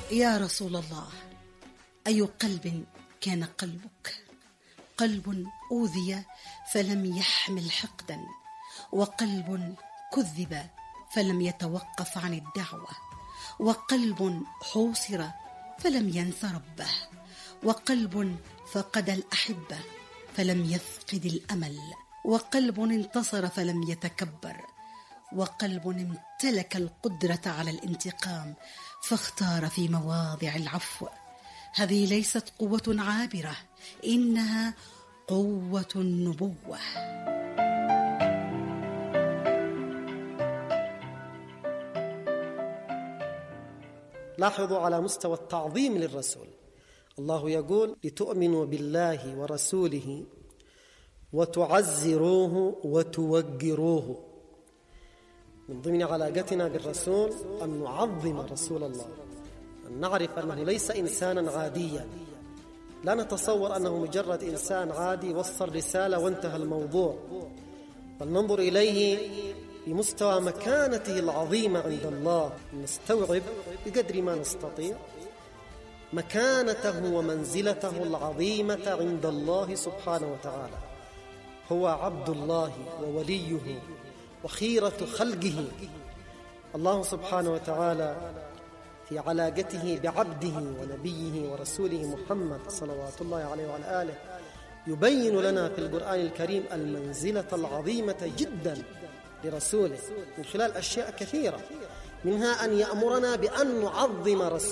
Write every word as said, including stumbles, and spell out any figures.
يا رسول الله، أي قلب كان قلبك؟ قلب أوذي فلم يحمل حقدا، وقلب كذب فلم يتوقف عن الدعوة، وقلب حوصر فلم ينس ربه، وقلب فقد الأحبة فلم يفقد الأمل، وقلب انتصر فلم يتكبر، وقلب امتلك القدرة على الانتقام فاختار في مواضع العفو. هذه ليست قوة عابرة، إنها قوة النبوة. لاحظوا على مستوى التعظيم للرسول، الله يقول لتؤمنوا بالله ورسوله وتعزروه وتوقروه. من ضمن علاقتنا بالرسول أن نعظم رسول الله، أن نعرف أنه ليس إنسانا عاديا، لا نتصور أنه مجرد إنسان عادي وصل رسالة وانتهى الموضوع، بل ننظر إليه بمستوى مكانته العظيمة عند الله، نستوعب بقدر ما نستطيع مكانته ومنزلته العظيمة عند الله سبحانه وتعالى. هو عبد الله ووليه وخيرة خلقه. الله سبحانه وتعالى في علاقته بعبده ونبيه ورسوله محمد صلوات الله عليه وعلى آله يبين لنا في القرآن الكريم المنزلة العظيمة جدا لرسوله من خلال أشياء كثيرة، منها أن يأمرنا بأن نعظم رسوله.